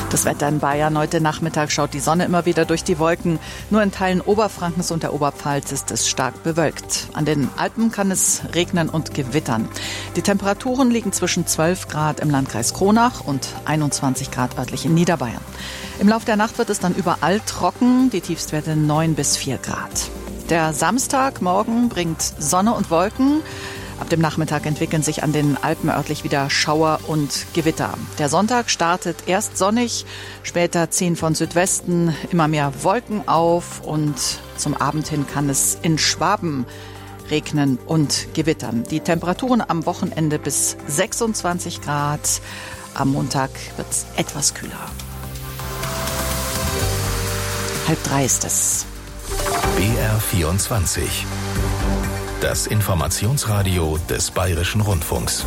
Das Wetter in Bayern. Heute Nachmittag schaut die Sonne immer wieder durch die Wolken. Nur in Teilen Oberfrankens und der Oberpfalz ist es stark bewölkt. An den Alpen kann es regnen und gewittern. Die Temperaturen liegen zwischen 12 Grad im Landkreis Kronach und 21 Grad örtlich in Niederbayern. Im Laufe der Nacht wird es dann überall trocken, die Tiefstwerte 9 bis 4 Grad. Der Samstagmorgen bringt Sonne und Wolken. Ab dem Nachmittag entwickeln sich an den Alpen örtlich wieder Schauer und Gewitter. Der Sonntag startet erst sonnig, später ziehen von Südwesten immer mehr Wolken auf und zum Abend hin kann es in Schwaben regnen und gewittern. Die Temperaturen am Wochenende bis 26 Grad. Am Montag wird es etwas kühler. 2:30 ist es. BR24. Das Informationsradio des Bayerischen Rundfunks.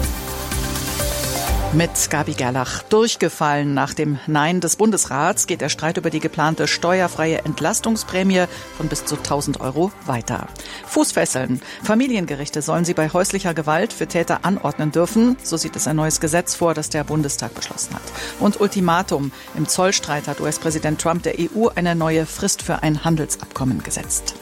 Mit Gabi Gerlach. Durchgefallen nach dem Nein des Bundesrats geht der Streit über die geplante steuerfreie Entlastungsprämie von bis zu 1.000 € weiter. Fußfesseln. Familiengerichte sollen sie bei häuslicher Gewalt für Täter anordnen dürfen. So sieht es ein neues Gesetz vor, das der Bundestag beschlossen hat. Und Ultimatum. Im Zollstreit hat US-Präsident Trump der EU eine neue Frist für ein Handelsabkommen gesetzt.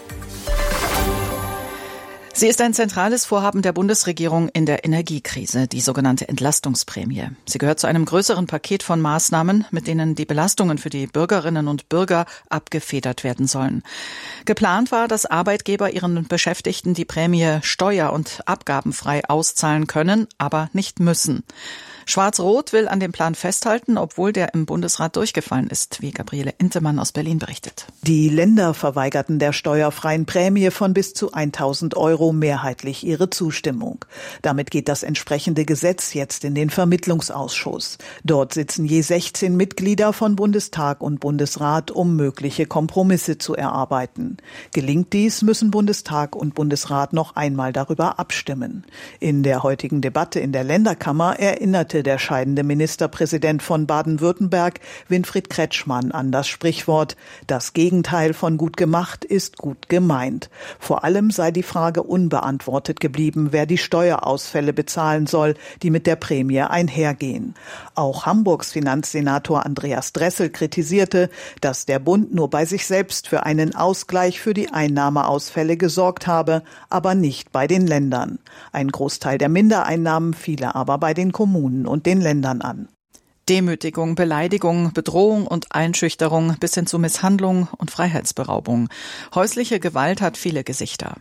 Sie ist ein zentrales Vorhaben der Bundesregierung in der Energiekrise, die sogenannte Entlastungsprämie. Sie gehört zu einem größeren Paket von Maßnahmen, mit denen die Belastungen für die Bürgerinnen und Bürger abgefedert werden sollen. Geplant war, dass Arbeitgeber ihren Beschäftigten die Prämie steuer- und abgabenfrei auszahlen können, aber nicht müssen. Schwarz-Rot will an dem Plan festhalten, obwohl der im Bundesrat durchgefallen ist, wie Gabriele Intemann aus Berlin berichtet. Die Länder verweigerten der steuerfreien Prämie von bis zu 1.000 € mehrheitlich ihre Zustimmung. Damit geht das entsprechende Gesetz jetzt in den Vermittlungsausschuss. Dort sitzen je 16 Mitglieder von Bundestag und Bundesrat, um mögliche Kompromisse zu erarbeiten. Gelingt dies, müssen Bundestag und Bundesrat noch einmal darüber abstimmen. In der heutigen Debatte in der Länderkammer erinnerte der scheidende Ministerpräsident von Baden-Württemberg, Winfried Kretschmann, an das Sprichwort: Das Gegenteil von gut gemacht ist gut gemeint. Vor allem sei die Frage unbeantwortet geblieben, wer die Steuerausfälle bezahlen soll, die mit der Prämie einhergehen. Auch Hamburgs Finanzsenator Andreas Dressel kritisierte, dass der Bund nur bei sich selbst für einen Ausgleich für die Einnahmeausfälle gesorgt habe, aber nicht bei den Ländern. Ein Großteil der Mindereinnahmen fiele aber bei den Kommunen und den Ländern an. Demütigung, Beleidigung, Bedrohung und Einschüchterung bis hin zu Misshandlung und Freiheitsberaubung. Häusliche Gewalt hat viele Gesichter.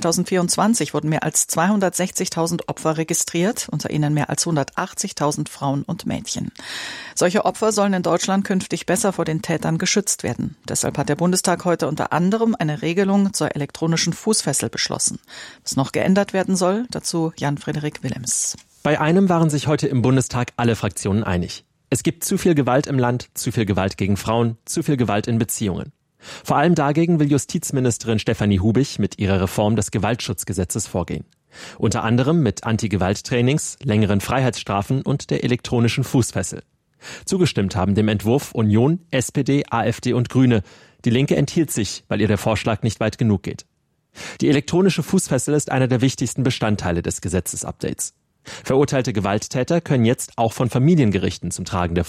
2024 wurden mehr als 260.000 Opfer registriert, unter ihnen mehr als 180.000 Frauen und Mädchen. Solche Opfer sollen in Deutschland künftig besser vor den Tätern geschützt werden. Deshalb hat der Bundestag heute unter anderem eine Regelung zur elektronischen Fußfessel beschlossen. Was noch geändert werden soll, dazu Jan-Frederik Willems. Bei einem waren sich heute im Bundestag alle Fraktionen einig. Es gibt zu viel Gewalt im Land, zu viel Gewalt gegen Frauen, zu viel Gewalt in Beziehungen. Vor allem dagegen will Justizministerin Stefanie Hubich mit ihrer Reform des Gewaltschutzgesetzes vorgehen. Unter anderem mit Anti-Gewalt-Trainings, längeren Freiheitsstrafen und der elektronischen Fußfessel. Zugestimmt haben dem Entwurf Union, SPD, AfD und Grüne. Die Linke enthielt sich, weil ihr der Vorschlag nicht weit genug geht. Die elektronische Fußfessel ist einer der wichtigsten Bestandteile des Gesetzesupdates. Verurteilte Gewalttäter können jetzt auch von Familiengerichten zum Tragen der